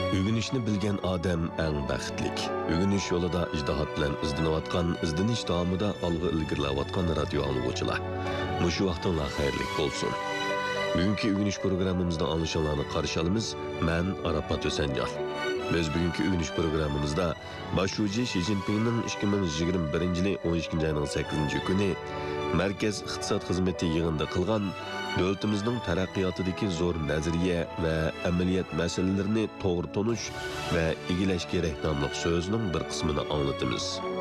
Ögünüşni bilgen adam eng baxtlik. Ögünüş yolida ijtihad bilan izlanayotgan, izdinish davomida olg'a ilgirlayotgan radio anglag'uvchilar. Mushu vaqtinglar xayrlik bo'lsin. Bugungi ögünüş programmamizda anlaşılanlarni qarshi olamiz. Men Arafat O'sanjal. Biz bugungi ögünüş programmamizda boshlovchi Xi Jinpingning 2021-yili 12-oyning 8-kuni Markaz iqtisod xizmati yig'inida qilgan davlatimizning taraqqiyotidagi zo'r nazariya va amaliyot masalalarini to'g'ri tonish va egillash kerak nomli so'zining bir qismini anglatamiz.